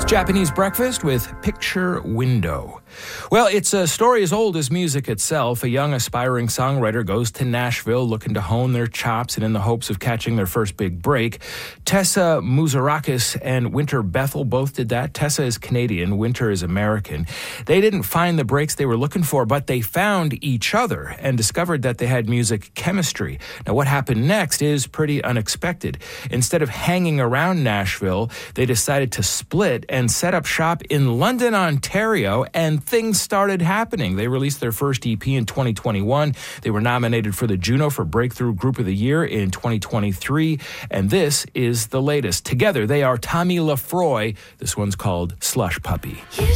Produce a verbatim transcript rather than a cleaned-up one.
Japanese Breakfast with Picture Window. Well, it's a story as old as music itself. A young aspiring songwriter goes to Nashville looking to hone their chops and in the hopes of catching their first big break. Tessa Muzarakis and Winter Bethel both did that. Tessa is Canadian, Winter is American. They didn't find the breaks they were looking for, but they found each other and discovered that they had music chemistry. Now, what happened next is pretty unexpected. Instead of hanging around Nashville, they decided to split and set up shop in London, Ontario, and things started happening. They released their first E P in twenty twenty-one. They were nominated for the Juno for Breakthrough Group of the Year in twenty twenty-three, and this is the latest. Together, they are Tommy Lafroy. This one's called Slush Puppy. You